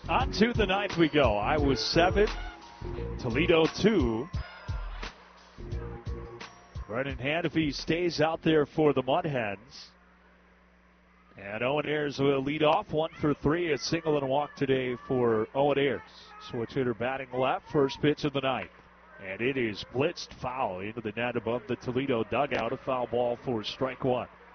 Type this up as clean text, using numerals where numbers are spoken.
On to the ninth we go. Iowa 7, Toledo 2. Vernon Hanafy stays out there for the Mud Hens. And Owen Ayers will lead off 1 for 3. A single and a walk today for Owen Ayers. Switch hitter batting left. First pitch of the ninth. And it is blitzed foul into the net above the Toledo dugout. A foul ball for strike one.